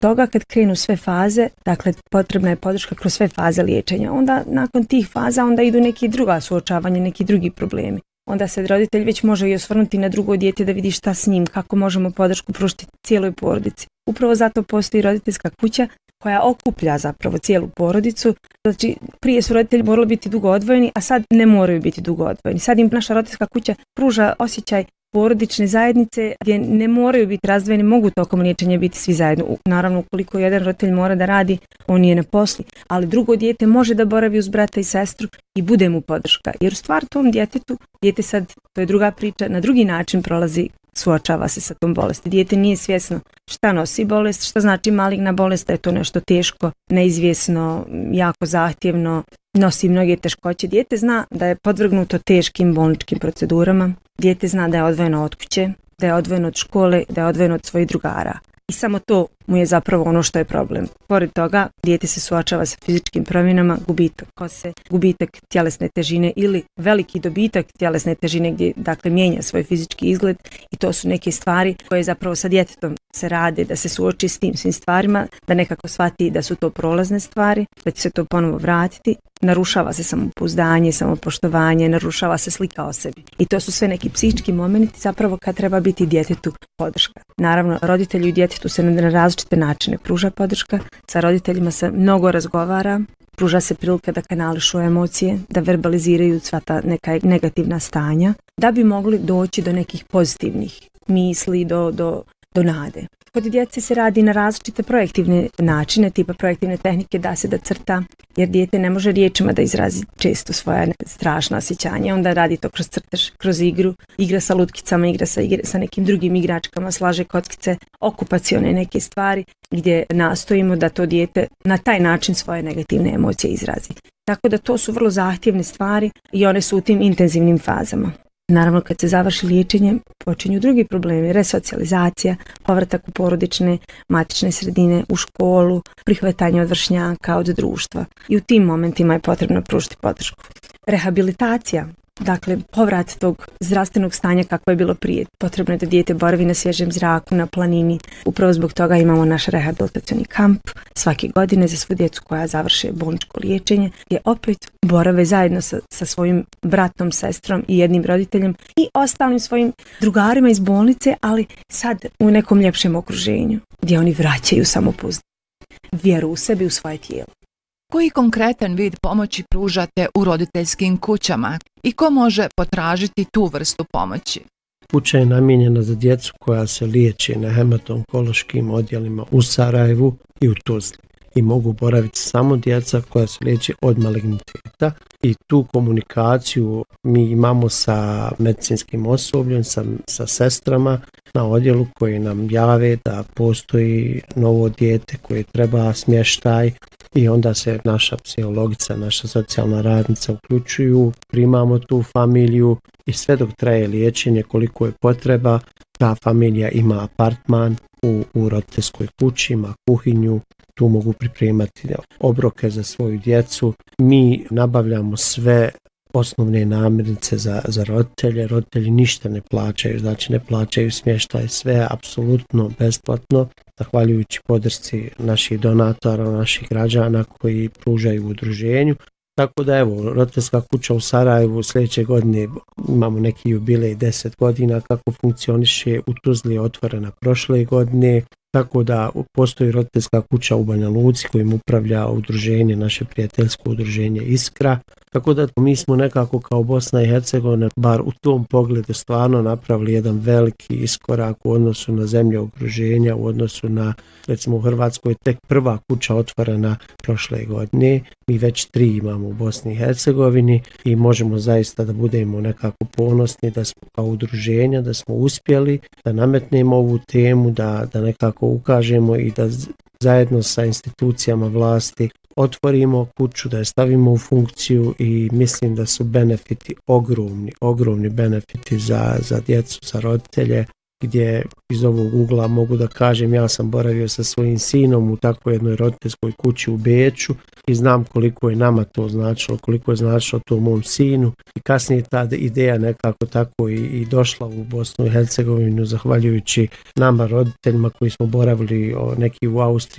toga kad krenu sve faze, dakle potrebna je podrška kroz sve faze liječenja. Onda nakon tih faza onda idu neki druga suočavanja, neki drugi problemi. Onda se roditelj već može i osvrnuti na drugo dijete da vidi šta s njim, kako možemo podršku pružiti cijeloj porodici. Upravo zato postoji roditeljska kuća koja okuplja zapravo cijelu porodicu. Znači, prije su roditelji morali biti dugo odvojeni, a sad ne moraju biti dugo odvojeni. Sad im naša roditeljska kuća pruža osjećaj porodične zajednice gdje ne moraju biti razdvojeni, mogu tokom liječenja biti svi zajedno. Naravno, ukoliko jedan roditelj mora da radi, on je na poslu, ali drugo dijete može da boravi uz brata i sestru i bude mu podrška. Jer u stvar tom djetetu, dijete sad, to je druga priča, na drugi način prolazi, suočava se sa tom bolesti. Dijete nije svjesno šta nosi bolest, šta znači maligna bolest, da je to nešto teško, neizvjesno, jako zahtjevno, nosi mnoge teškoće. Dijete zna da je podvrgnuto teškim bolničkim procedurama, dijete zna da je odvojeno od kuće, da je odvojeno od škole, da je odvojeno od svojih drugara. I samo to mu je zapravo ono što je problem. Pored toga, dijete se suočava sa fizičkim promjenama, gubitak kose, gubitak tjelesne težine ili veliki dobitak tjelesne težine gdje dakle mijenja svoj fizički izgled i to su neke stvari koje zapravo sa djetetom se rade, da se suoči s tim svim stvarima, da nekako shvati da su to prolazne stvari, da će se to ponovo vratiti. Narušava se samopouzdanje, samopoštovanje, narušava se slika o sebi. I to su sve neki psihički momenti zapravo kad treba biti djetetu podrška. Naravno, roditelju i djetetu se na različite načine pruža podrška. Sa roditeljima se mnogo razgovara, pruža se prilika da kanališu emocije, da verbaliziraju sva ta neka negativna stanja, da bi mogli doći do nekih pozitivnih misli, do nade. Kod djece se radi na različite projektivne načine, tipa projektivne tehnike da se da crta, jer dijete ne može riječima da izrazi često svoja strašna osjećanja, onda radi to kroz crtež, kroz igru, igra sa lutkicama, igra sa nekim drugim igračkama, slaže kockice, okupacione neke stvari gdje nastojimo da to dijete na taj način svoje negativne emocije izrazi. Tako da to su vrlo zahtjevne stvari i one su u tim intenzivnim fazama. Naravno, kad se završi liječenje, počinju drugi problemi, resocijalizacija, povratak u porodične, matične sredine, u školu, prihvatanje od vršnjaka, od društva. I u tim momentima je potrebno pružiti podršku. Rehabilitacija, dakle povrat tog zdravstvenog stanja kako je bilo prije. Potrebno je da dijete boravi na svježem zraku, na planini. Upravo zbog toga imamo naš rehabilitacioni kamp svake godine za svu djecu koja završe bolničko liječenje, gdje opet borave zajedno sa svojim bratom, sestrom i jednim roditeljem i ostalim svojim drugarima iz bolnice, ali sad u nekom ljepšem okruženju gdje oni vraćaju samopouzdanje, vjeru u sebi, u svoje tijelo. Koji konkretan vid pomoći pružate u roditeljskim kućama i ko može potražiti tu vrstu pomoći? Kuća je namijenjena za djecu koja se liječi na hematonkološkim odjelima u Sarajevu i u Tuzli. I mogu boraviti samo djeca koja se liječi od maligniteta i tu komunikaciju mi imamo sa medicinskim osobljem, sa sestrama na odjelu koji nam jave da postoji novo dijete koje treba smještaj i onda se naša psihologica, naša socijalna radnica uključuju, primamo tu familiju i sve dok traje liječenje koliko je potreba, ta familija ima apartman u roditeljskoj kući, ima kuhinju, tu mogu pripremati obroke za svoju djecu. Mi nabavljamo sve osnovne namirnice za roditelje. Roditelji ništa ne plaćaju, znači ne plaćaju smještaj, sve je apsolutno besplatno, zahvaljujući podršci naših donatora, naših građana koji pružaju u udruženju. Tako da evo, roditeljska kuća u Sarajevu sljedeće godine imamo neki jubilej 10 godina kako funkcioniše, u Tuzli je otvorena prošle godine, tako da postoji roditeljska kuća u Banja Luci kojim upravlja udruženje, naše prijateljsko udruženje Iskra. Tako da mi smo nekako kao Bosna i Hercegovina bar u tom pogledu stvarno napravili jedan veliki iskorak u odnosu na zemlje okruženja, u odnosu na, recimo u Hrvatskoj tek prva kuća otvorena prošle godine, mi već 3 imamo u Bosni i Hercegovini i možemo zaista da budemo nekako ponosni da smo kao udruženja, da smo uspjeli da nametnemo ovu temu, da nekako ukažemo i da zajedno sa institucijama vlasti otvorimo kuću, da je stavimo u funkciju i mislim da su benefiti ogromni benefiti za djecu, za roditelje, gdje iz ovog ugla mogu da kažem ja sam boravio sa svojim sinom u takvoj jednoj roditeljskoj kući u Beču i znam koliko je nama to značilo, koliko je značilo to mom sinu i kasnije ta ideja nekako tako i došla u Bosnu i Hercegovinu zahvaljujući nama roditeljima koji smo boravili neki u Austriji,